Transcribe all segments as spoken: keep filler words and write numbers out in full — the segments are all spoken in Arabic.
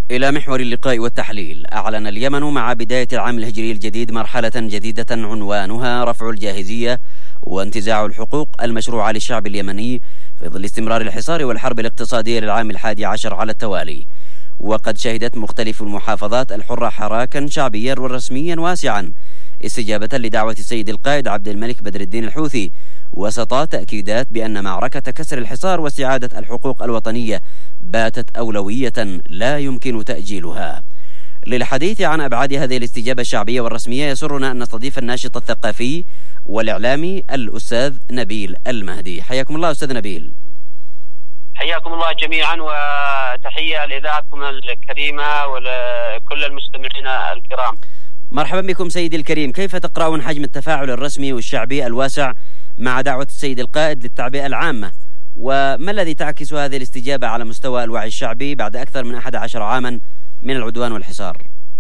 إلى محور اللقاء والتحليل. أعلن اليمن مع بداية العام الهجري الجديد مرحلة جديدة عنوانها رفع الجاهزية وانتزاع الحقوق المشروعة للشعب اليمني في ظل استمرار الحصار والحرب الاقتصادية للعام الحادي عشر على التوالي. وقد شهدت مختلف المحافظات الحرة حراكا شعبيا ورسميا واسعا استجابة لدعوة السيد القائد عبد الملك بدر الدين الحوثي، وسط تأكيدات بأن معركة كسر الحصار واستعادة الحقوق الوطنية باتت أولوية لا يمكن تأجيلها. للحديث عن أبعاد هذه الاستجابة الشعبية والرسمية يسرنا أن نستضيف الناشط الثقافي والإعلامي الأستاذ نبيل المهدي. حياكم الله أستاذ نبيل. حياكم الله جميعا، وتحية لإذاعتكم الكريمة ولكل المستمعين الكرام. مرحبا بكم سيدي الكريم. كيف تقرأون حجم التفاعل الرسمي والشعبي الواسع مع دعوة السيد القائد للتعبئة العامة، وما الذي تعكس هذه الاستجابة على مستوى الوعي الشعبي بعد أكثر من أحد عشر عاما من العدوان والحصار؟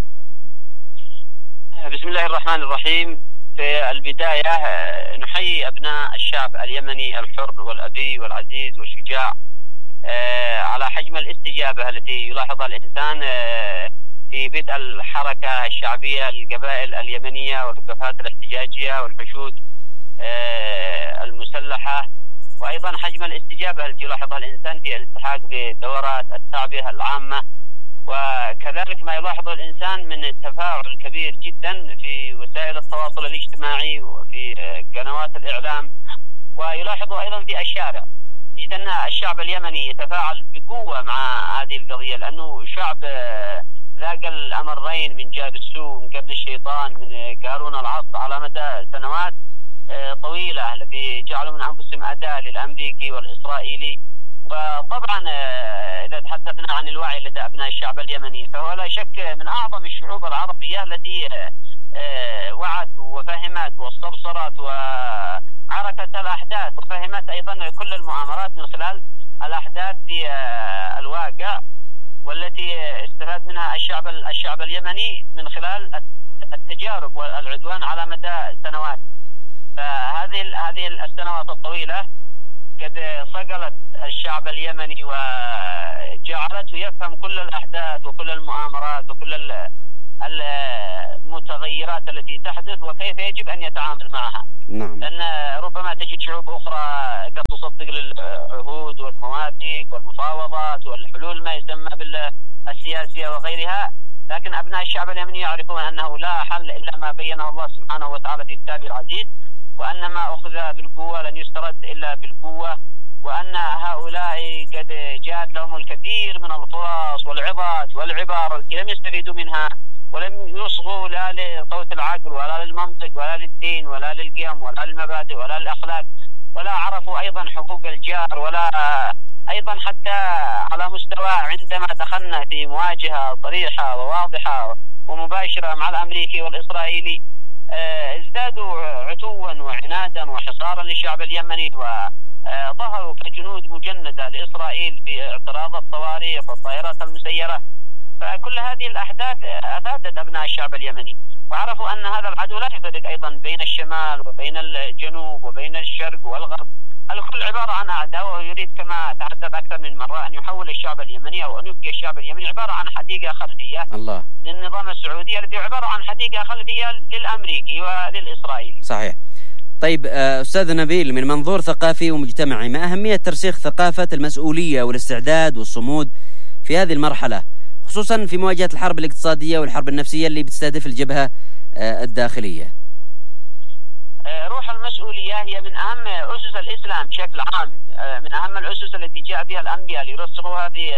بسم الله الرحمن الرحيم. في البداية نحيي أبناء الشعب اليمني الحر والأبي والعزيز والشجاع على حجم الاستجابة التي يلاحظها الإنسان في بدء الحركة الشعبية للقبائل اليمنية والوقفات الاحتجاجية والحشود المسلحة، وأيضا حجم الاستجابة التي يلاحظها الإنسان في الالتحاق بدورات التعبئة العامة، وكذلك ما يلاحظه الإنسان من التفاعل الكبير جدا في وسائل التواصل الاجتماعي وفي قنوات الإعلام، ويلاحظه أيضا في الشارع. إذا أن الشعب اليمني يتفاعل بقوة مع هذه القضية، لأنه شعب ذاق الأمرين من جار السوء من قبل الشيطان من قارون العصر على مدى سنوات طويلة، الذي جعلوا من أنفسهم أداة للأمريكي والإسرائيلي. وطبعا إذا تحدثنا عن الوعي لدى أبناء الشعب اليمني فهو لا شك من أعظم الشعوب العربية التي وعت وفهمت واستبصرت وعرفت الأحداث وفهمت أيضا كل المؤامرات من خلال الأحداث في الواقع، والتي استفاد منها الشعب الشعب اليمني من خلال التجارب والعدوان على مدى سنوات. فهذه هذه السنوات الطويلة قد صقلت الشعب اليمني وجعلته يفهم كل الأحداث وكل المؤامرات وكل المتغيرات التي تحدث وكيف يجب أن يتعامل معها. نعم. لأن ربما تجد شعوب أخرى قد تصدق للعهود والمواثيق والمفاوضات والحلول ما يسمى بالسياسية وغيرها، لكن أبناء الشعب اليمني يعرفون أنه لا حل إلا ما بينه الله سبحانه وتعالى في كتابه العزيز، وأن ما أخذ بالقوة لن يسترد إلا بالقوة، وأن هؤلاء قد جاءت لهم الكثير من الفرص والعظات والعبار التي لم يستفيدوا منها ولم يصغوا لا لصوت العقل ولا للمنطق ولا للدين ولا للقيم ولا للمبادئ ولا للأخلاق، ولا عرفوا أيضا حقوق الجار، ولا أيضا حتى على مستوى عندما دخلنا في مواجهة صريحة وواضحة ومباشرة مع الأمريكي والإسرائيلي ازدادوا عتوا وعنادا وحصارا للشعب اليمني، وظهروا كجنود مجندة لإسرائيل في اعتراض الصواريخ والطائرات المسيرة. فكل هذه الأحداث أفادت أبناء الشعب اليمني، وعرفوا أن هذا العدو لا يفرق أيضا بين الشمال وبين الجنوب وبين الشرق والغرب، الكل عبارة عن أعداء، ويريد كما تحدث أكثر من مرة أن يحول الشعب اليمني أو أن يبقي الشعب اليمني عبارة عن حديقة خلفية الله للنظام السعودي الذي عبارة عن حديقة خلفية للأمريكي وللإسرائيلي. صحيح. طيب أستاذ نبيل، من منظور ثقافي ومجتمعي، ما أهمية ترسيخ ثقافة المسؤولية والاستعداد والصمود في هذه المرحلة، خصوصا في مواجهة الحرب الاقتصادية والحرب النفسية اللي بتستهدف الجبهة الداخلية؟ روح المسؤولية هي من أهم أسس الإسلام بشكل عام، من أهم الأسس التي جاء بها الأنبياء ليرسخوها في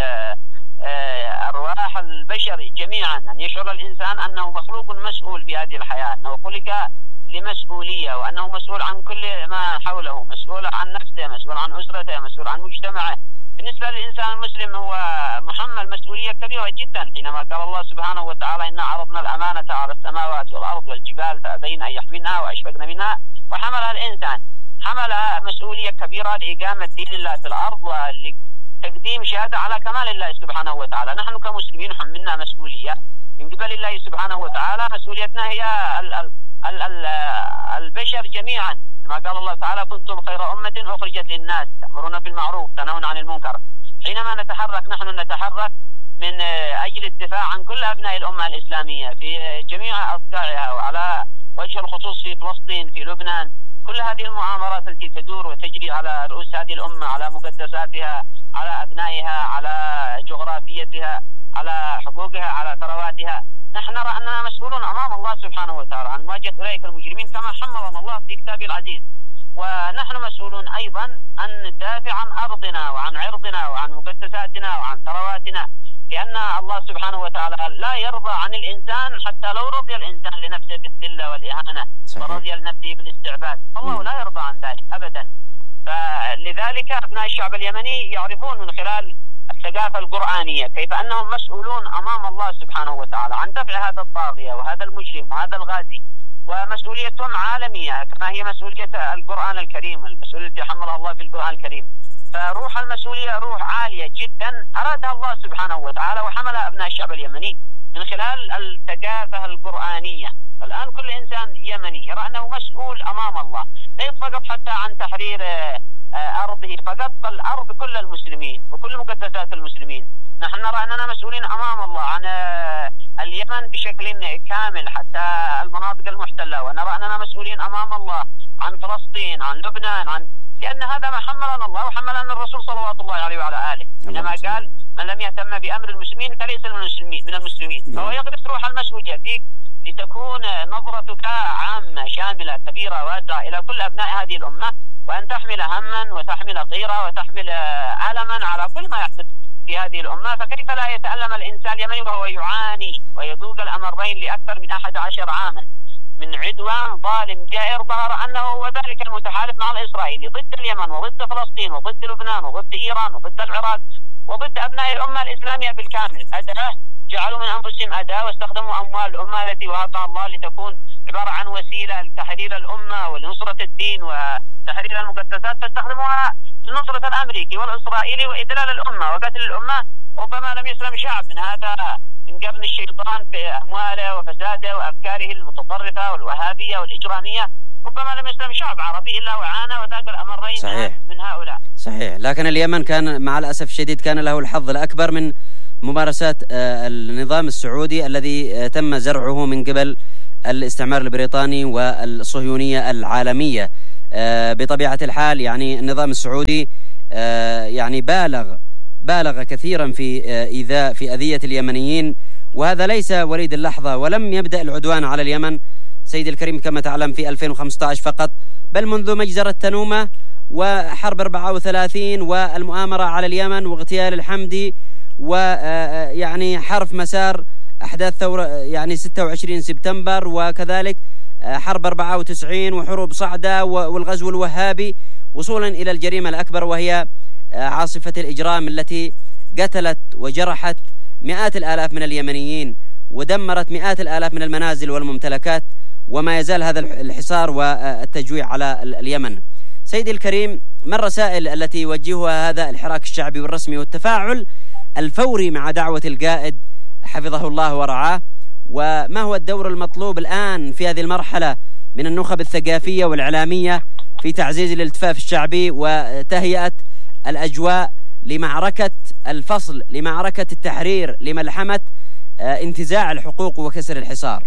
أرواح البشر جميعا، أن يشعر الإنسان أنه مخلوق مسؤول في هذه الحياة، أنه خلق لمسؤولية، وأنه مسؤول عن كل ما حوله، مسؤول عن نفسه، مسؤول عن أسرته، مسؤول عن مجتمعه. بالنسبة للإنسان المسلم هو محمل مسؤولية كبيرة جدا، حينما قال الله سبحانه وتعالى إنا عرضنا الأمانة على السماوات والأرض والجبال فأبين أن يحملنها وأشفقن منها وحملها الإنسان. حملها مسؤولية كبيرة لإقامة دين الله في الأرض ولتقديم شهادة على كمال الله سبحانه وتعالى. نحن كمسلمين حملنا مسؤولية من قبل الله سبحانه وتعالى، مسؤوليتنا هي ال ال ال ال البشر جميعا، ما قال الله تعالى كنتم خير أمة أخرجت للناس تأمرون بالمعروف تنهون عن المنكر. حينما نتحرك نحن نتحرك من أجل الدفاع عن كل أبناء الأمة الإسلامية في جميع أصقاعها، وعلى وجه الخصوص في فلسطين، في لبنان. كل هذه المؤامرات التي تدور وتجري على رؤوس هذه الأمة، على مقدساتها، على أبنائها، على جغرافيتها، على حقوقها، على ثرواتها، نحن نرى أننا مسؤولون أمام الله سبحانه وتعالى عن مواجهة أولئك المجرمين كما حملنا الله في كتابه العزيز. ونحن مسؤولون أيضا أن ندافع عن أرضنا وعن عرضنا وعن مقدساتنا وعن ثرواتنا، لأن الله سبحانه وتعالى لا يرضى عن الإنسان حتى لو رضي الإنسان لنفسه بالذلة والإهانة ورضي لنفسه بالاستعباد، الله لا يرضى عن ذلك أبدا. فلذلك أبناء الشعب اليمني يعرفون من خلال الثقافة القرآنية كيف أنهم مسؤولون أمام الله سبحانه وتعالى عن دفع هذا الطاغية وهذا المجرم وهذا الغازي، ومسؤوليتهم عالمية كما هي مسؤولية القرآن الكريم، المسؤولية التي حملها الله في القرآن الكريم. فروح المسؤولية روح عالية جدا أرادها الله سبحانه وتعالى وحملها أبناء الشعب اليمني من خلال الثقافة القرآنية. الآن كل إنسان يمني يرى أنه مسؤول أمام الله، ليس فقط حتى عن تحرير أرضه فقط، بل أرض كل المسلمين وكل مقدسات المسلمين. نحن نرى أننا مسؤولين أمام الله عن اليمن بشكل كامل حتى المناطق المحتلة، ونرى أننا مسؤولين أمام الله عن فلسطين، عن لبنان، عن لأن هذا ما حملنا الله وحملنا الرسول صلوات الله عليه وعلى آله، إنما قال من لم يهتم بأمر المسلمين فليس من المسلمين من المسلمين. فهو يغرس روح المسؤولية فيك لتكون نظرتك عامة شاملة كبيرة واسعة إلى كل أبناء هذه الأمة، وأن تحمل هما وتحمل غيرة وتحمل ألما على كل ما يحدث في هذه الأمة. فكيف لا يتألم الإنسان اليمني وهو يعاني ويذوق الأمرين لأكثر من أحد عشر عاما من عدوان ظالم جائر ظهر أنه هو ذلك المتحالف مع الإسرائيلي ضد اليمن وضد فلسطين وضد لبنان وضد إيران وضد العراق وضد أبناء الأمة الإسلامية بالكامل. أداة جعلوا من أنفسهم أداة واستخدموا أموال الأمة التي وهبها الله لتكون عبارة عن وسيلة لتحرير الأمة ولنصرة الدين وتحرير المقدسات، فاستخدموها لنصرة الأمريكي والإسرائيلي وإذلال الأمة وقتل الأمة. ربما لم يسلم شعب من هذا من قرن الشيطان بأمواله وفساده وأفكاره المتطرفة والوهابية والإجرامية، ربما لم يسلم شعب عربي إلا وعانى وذاق الأمرين صحيح. من هؤلاء. صحيح، لكن اليمن كان مع الأسف الشديد كان له الحظ الأكبر من ممارسات النظام السعودي الذي تم زرعه من قبل الاستعمار البريطاني والصهيونية العالمية. بطبيعة الحال يعني النظام السعودي يعني بالغ بالغ كثيرا في إيذاء في أذية اليمنيين، وهذا ليس وليد اللحظة، ولم يبدأ العدوان على اليمن سيد الكريم كما تعلم في ألفين وخمسة عشر فقط، بل منذ مجزرة تنومة وحرب أربعة وثلاثين والمؤامرة على اليمن واغتيال الحمدي ويعني حرف مسار أحداث ثورة يعني ستة وعشرين سبتمبر، وكذلك حرب أربعة وتسعين وحروب صعدة والغزو الوهابي، وصولا إلى الجريمة الأكبر وهي عاصفة الإجرام التي قتلت وجرحت مئات الآلاف من اليمنيين ودمرت مئات الآلاف من المنازل والممتلكات، وما يزال هذا الحصار والتجويع على اليمن. سيدي الكريم، ما الرسائل التي يوجهها هذا الحراك الشعبي والرسمي والتفاعل الفوري مع دعوة القائد حفظه الله ورعاه، وما هو الدور المطلوب الآن في هذه المرحلة من النخب الثقافية والإعلامية في تعزيز الالتفاف الشعبي وتهيئة الأجواء لمعركة الفصل، لمعركة التحرير، لملحمة انتزاع الحقوق وكسر الحصار؟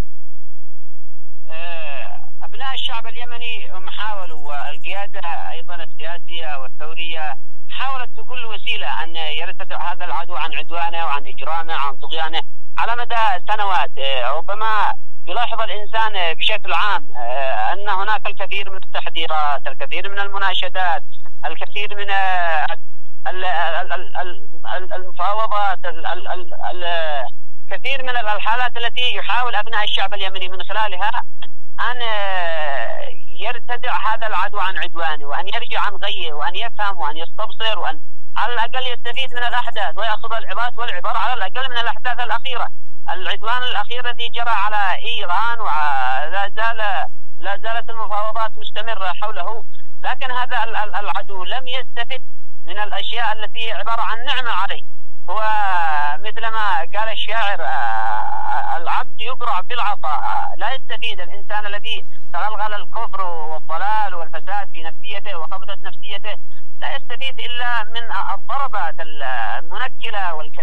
أبناء الشعب اليمني هم حاولوا، والقيادة أيضا السياسية والثورية حاولت بكل وسيلة أن يرتدع هذا العدو عن عدوانه وعن إجرامه عن طغيانه على مدى سنوات. ربما يلاحظ الإنسان بشكل عام أن هناك الكثير من التحذيرات، الكثير من المناشدات، الكثير من المفاوضات، الكثير من الحالات التي يحاول أبناء الشعب اليمني من خلالها أن يرتدع هذا العدو عن عدوانه وأن يرجع عن غيه وأن يفهم وأن يستبصر وأن على الأقل يستفيد من الأحداث ويأخذ العظات والعبر على الأقل من الأحداث الأخيرة. العدوان الأخير الذي جرى على إيران ولا زال لا زالت المفاوضات مستمرة حوله، لكن هذا العدو لم يستفد من الأشياء التي عبارة عن نعمة عليه. هو مثلما قال الشاعر العبد يقرع بالعطاء، لا يستفيد الإنسان الذي تغلغل الكفر والضلال والفساد في نفسيته وخبطت نفسيته، لا يستفيد إلا من الضربات المنكلة والكثيرة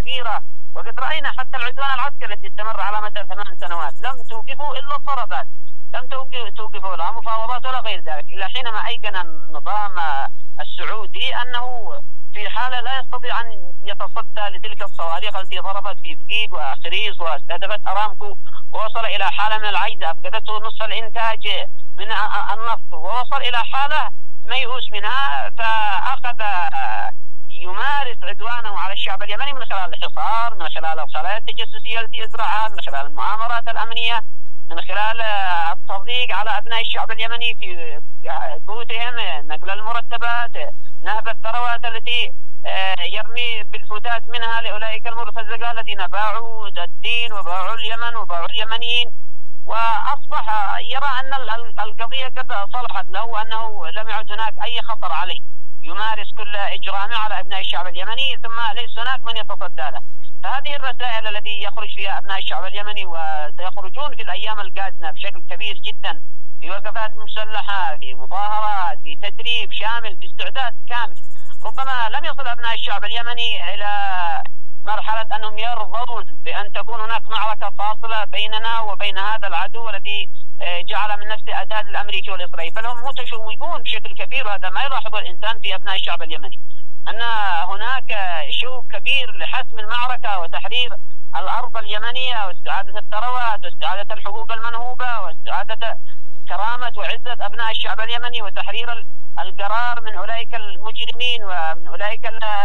كبيرة. وقد رأينا حتى العدوان العسكري الذي استمر على مدى ثمان سنوات لم توقفوا إلا الضربات، لم توقفوا لا مفاوضات ولا غير ذلك، إلا حينما أيقن النظام السعودي أنه في حالة لا يستطيع أن يتصدى لتلك الصواريخ التي ضربت في بقيق وخريص واستهدفت أرامكو، ووصل إلى حالة من العجز أفقدته نصف الإنتاج من النفط، ووصل إلى حالة ميؤوس منها، فأخذ يمارس عدوانه على الشعب اليمني من خلال الحصار، من خلال الخلايا التجسسية التي يزرعها، من خلال المؤامرات الأمنية، من خلال التضييق على أبناء الشعب اليمني في بيوتهم، نقل المرتبات، نهب الثروات التي يرمي بالفتات منها لأولئك المرتزقة الذين باعوا الدين وباعوا اليمن وباعوا اليمنيين. وأصبح يرى أن القضية قد صلحت له وأنه لم يعد هناك أي خطر عليه، يمارس كل إجرامه على أبناء الشعب اليمني ثم ليس هناك من يتصدى له. فهذه الرسائل التي يخرج فيها أبناء الشعب اليمني، وسيخرجون في الأيام القادمة بشكل كبير جدا في وقفات مسلحة، في مظاهرات، في تدريب شامل، في استعداد كامل. ربما لم يصل أبناء الشعب اليمني إلى مرحلة أنهم يرضون بأن تكون هناك معركة فاصلة بيننا وبين هذا العدو الذي جعل من نفسه أداة الأمريكي والإسرائيلي، بل هم متشوقون بشكل كبير، وهذا ما يلاحظه الإنسان في أبناء الشعب اليمني، أن هناك شوق كبير لحسم المعركة وتحرير الأرض اليمنية واستعادة الثروات واستعادة الحقوق المنهوبة واستعادة كرامة وعزة أبناء الشعب اليمني وتحرير القرار من أولئك المجرمين ومن أولئك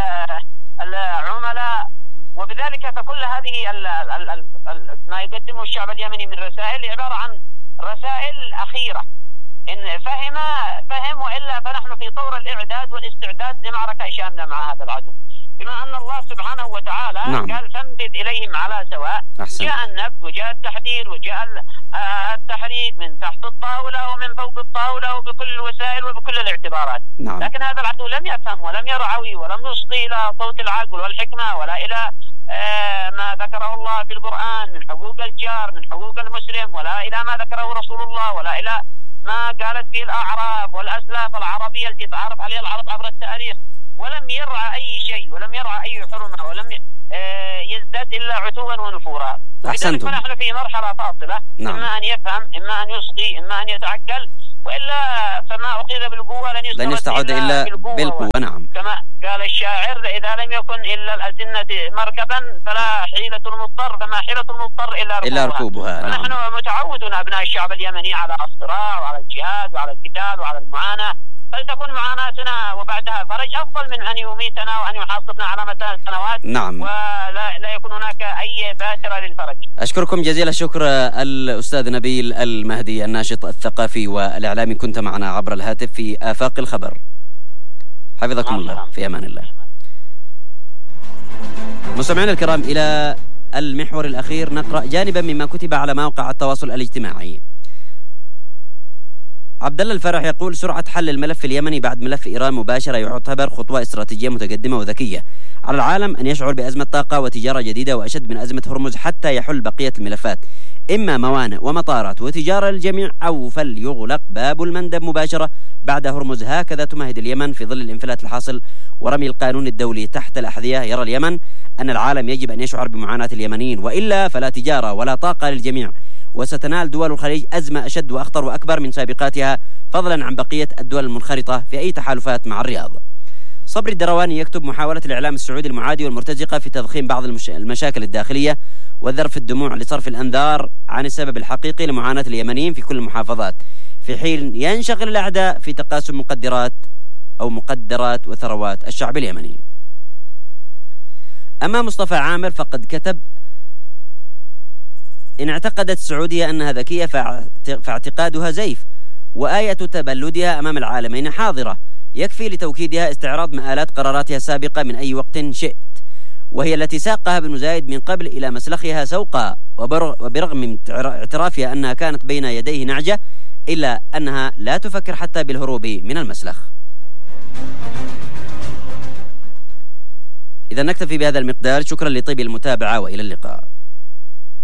العملاء. وبذلك فكل هذه ال ال ال ال ما يقدمه الشعب اليمني من رسائل عبارة عن رسائل أخيرة، إن فهم فهم وإلا فنحن في طور الإعداد والاستعداد لمعركة شاملة مع هذا العدو، بما أن الله سبحانه وتعالى نعم. قال فانبذ إليهم على سواء. أحسن. جاء النبذ وجاء التحذير وجاء التحريك من تحت الطاولة ومن فوق الطاولة وبكل الوسائل وبكل الاعتبارات. نعم. لكن هذا العدو لم يفهم ولم يرعوي ولم يصغي إلى صوت العقل والحكمة ولا إلى آه ما ذكره الله في القرآن من حقوق الجار من حقوق المسلم، ولا إلى ما ذكره رسول الله، ولا إلى ما قالت فيه الأعراف والأسلاف العربية التي تعرف عليها العرب عبر التاريخ. ولم يرعى أي شيء ولم يرعى أي حرمة ولم يزداد إلا عتوا ونفورا. أحسنتم. فنحن في مرحلة فاصلة. نعم. إما أن يفهم إما أن يصغي إما أن يتعقل، وإلا فما أخذ بالقوة لن يستعد إلا, إلا بالقوة, بالقوة. نعم. كما قال الشاعر إذا لم يكن إلا الألسنة مركبا فلا حيلة المضطر فما حيلة المضطر إلا ركوبها, إلا ركوبها. فنحن نعم. متعودون أبناء الشعب اليمني على الصراع وعلى الجهاد وعلى القتال وعلى المعاناة، فلتكن معاناتنا وبعدها فرج أفضل من أن يميتنا وأن يحاصرنا على مدى سنوات. نعم. ولا لا يكون هناك أي باترة للفرج. أشكركم جزيل الشكر الأستاذ نبيل المهدي الناشط الثقافي والإعلامي، كنت معنا عبر الهاتف في آفاق الخبر. حفظكم الله، في أمان الله. مستمعينا الكرام، إلى المحور الأخير نقرأ جانبا مما كتب على مواقع التواصل الاجتماعي. عبد الله الفرح يقول: سرعة حل الملف اليمني بعد ملف إيران مباشرة يعتبر خطوة استراتيجية متقدمة وذكية. على العالم أن يشعر بأزمة طاقة وتجارة جديدة وأشد من أزمة هرمز حتى يحل بقية الملفات، إما موانئ ومطارات وتجارة للجميع، أو فليغلق باب المندب مباشرة بعد هرمز. هكذا تمهد اليمن في ظل الانفلات الحاصل ورمي القانون الدولي تحت الأحذية. يرى اليمن أن العالم يجب أن يشعر بمعاناة اليمنيين، وإلا فلا تجارة ولا طاقة للجميع، وستنال دول الخليج أزمة أشد وأخطر وأكبر من سابقاتها، فضلا عن بقية الدول المنخرطة في أي تحالفات مع الرياض. صبري الدرواني يكتب: محاولة الإعلام السعودي المعادي والمرتزقة في تضخيم بعض المش... المشاكل الداخلية وذرف الدموع لصرف الأنظار عن السبب الحقيقي لمعاناة اليمنيين في كل المحافظات، في حين ينشغل الأعداء في تقاسم مقدرات أو مقدرات وثروات الشعب اليمني. أما مصطفى عامر فقد كتب: إن اعتقدت السعودية أنها ذكية فاعتقادها زيف، وآية تبلدها أمام العالمين حاضرة، يكفي لتوكيدها استعراض مآلات قراراتها السابقة من أي وقت شئت، وهي التي ساقها بن زايد من قبل إلى مسلخها سوقا، وبرغم من اعترافها أنها كانت بين يديه نعجة إلا أنها لا تفكر حتى بالهروب من المسلخ. إذا نكتفي بهذا المقدار. شكرا لطيب المتابعة وإلى اللقاء.